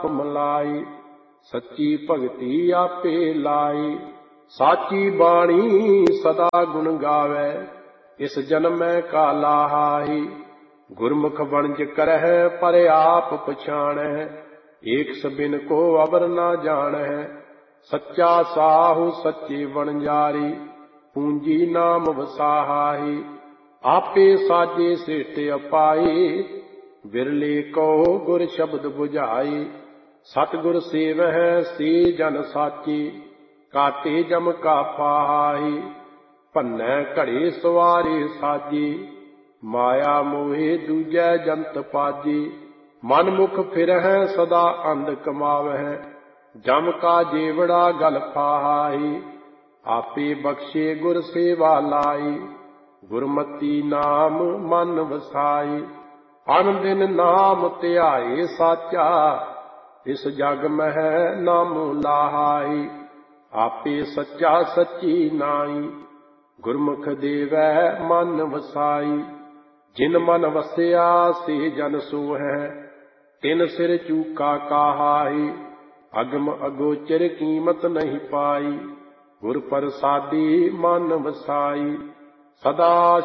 ਮਲਾਈ, ਸੱਚੀ ਭਗਤੀ ਆਪੇ ਲਾਈ। ਸਾਚੀ ਬਾਣੀ ਸਦਾ ਗੁਣ ਗਾਵੈ, ਇਸ ਜਨਮੈ ਕਾ ਲਾਹਾਈ। ਗੁਰਮੁਖ ਵਣਜ ਕਰਹਿ ਪਰ ਆਪ ਪਛਾਣੈ, ਏਕ ਸਬਿਨ ਕੋ ਅਵਰ ਨਾ ਜਾਣੈ। ਸੱਚਾ ਸਾਹੂ ਸੱਚੇ ਵਣਜਾਰੀ, ਪੂੰਜੀ ਨਾਮ ਵਸਾਹਾਈ। ਆਪੇ ਸਾਜੇ ਸ੍ਰਿਸ਼ਟ ਅਪਾਈ, ਬਿਰਲੇ ਕੋ ਗੁਰ ਸ਼ਬਦ ਬੁਝਾਈ। ਸਤਿਗੁਰ ਸੇਵਹਿ ਸੇ ਜਨ ਸਾਚੀ, ਕਾਟੇ ਜਮ ਕਾ ਪਾਈ। ਭੰਨੈ ਘੜੇ ਸਵਾਰੇ ਸਾਜੀ, ਮਾਇਆ ਮੋਹਿ ਦੂਜੈ ਜੰਤ ਪਾਜੀ। ਮਨ ਮੁਖ ਫਿਰਹਿ ਸਦਾ ਅੰਧ ਕਮਾਵਹਿ, ਜਮ ਕਾ ਜੇਵੜਾ ਗਲ ਫਾਹਾਈ। ਆਪੇ ਬਖਸ਼ੇ ਗੁਰ ਸੇਵਾ ਲਾਈ, ਗੁਰਮਤੀ ਨਾਮ ਮਨ ਵਸਾਈ। ਅਨ ਦਿਨ ਨਾਮ ਧਿਆਏ ਸਾਚਾ, ਇਸ ਜਗ ਮਹਿ ਨਾਮ ਲਾਹਾਈ। ਆਪੇ ਸੱਚਾ ਸੱਚੀ ਨਾਈ, ਗੁਰਮੁਖ ਦੇਵੈ ਮਨ ਵਸਾਈ। ਜਿਨ ਮਨ ਵਸਿਆ ਸੇ ਜਨ ਸੋਹੈ, ਤਿਨ ਸਿਰ ਚੂਕਾ ਕਾਹਾਈ। ਅਗਮ ਅਗੋਚਰ ਕੀਮਤ ਨਹੀਂ ਪਾਈ, ਗੁਰ ਪ੍ਰਸਾਦੀ ਮਨ ਵਸਾਈ। ਸਦਾ